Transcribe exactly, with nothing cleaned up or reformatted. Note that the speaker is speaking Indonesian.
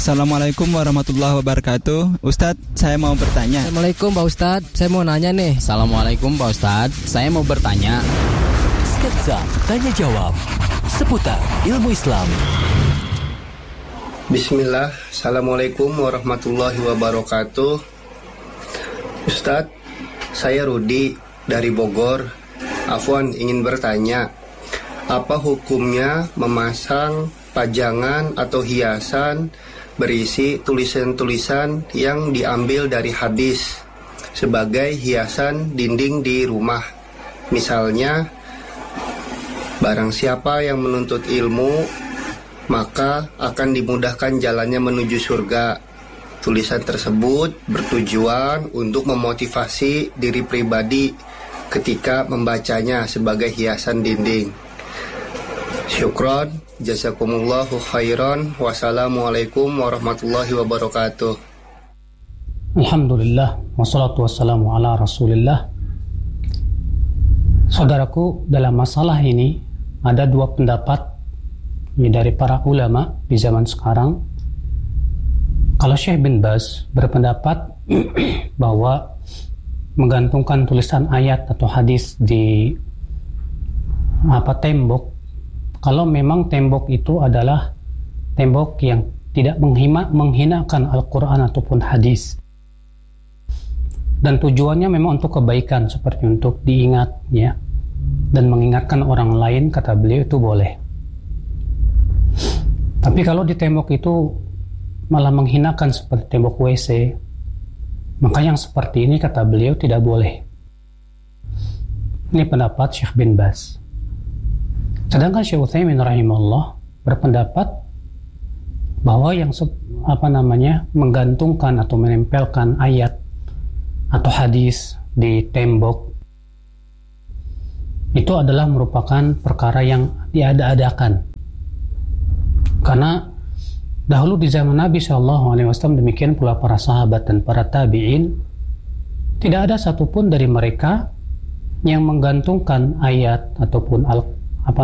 Assalamualaikum warahmatullahi wabarakatuh. Ustadz, saya mau bertanya. Assalamualaikum Pak Ustadz, saya mau nanya nih. Assalamualaikum Pak Ustadz, saya mau bertanya. Sketsa tanya jawab seputar ilmu Islam. Bismillah, Assalamualaikum warahmatullahi wabarakatuh. Ustadz, saya Rudi dari Bogor. Afwan, ingin bertanya, apa hukumnya memasang pajangan atau hiasan berisi tulisan-tulisan yang diambil dari hadis sebagai hiasan dinding di rumah? Misalnya, barang siapa yang menuntut ilmu, maka akan dimudahkan jalannya menuju surga. Tulisan tersebut bertujuan untuk memotivasi diri pribadi ketika membacanya sebagai hiasan dinding. Syukron, jazakumullahu khairan. Wassalamualaikum warahmatullahi wabarakatuh. Alhamdulillah, wassalatu wassalamu ala rasulillah. Saudaraku, dalam masalah ini ada dua pendapat dari para ulama di zaman sekarang. Kalau Syekh bin Baz berpendapat bahwa menggantungkan tulisan ayat atau hadis di apa tembok, kalau memang tembok itu adalah tembok yang tidak menghina, menghinakan Al-Quran ataupun hadis, dan tujuannya memang untuk kebaikan, seperti untuk diingat ya, dan mengingatkan orang lain, kata beliau itu boleh. Tapi kalau di tembok itu malah menghinakan seperti tembok W C, maka yang seperti ini, kata beliau, tidak boleh. Ini pendapat Syekh bin Baz. Sedangkan Syekh Utsaimin rahimahullah berpendapat bahwa yang apa namanya menggantungkan atau menempelkan ayat atau hadis di tembok itu adalah merupakan perkara yang diada-adakan. Karena dahulu di zaman Nabi shallallahu alaihi wasallam, demikian pula para sahabat dan para tabi'in, tidak ada satupun dari mereka yang menggantungkan ayat ataupun al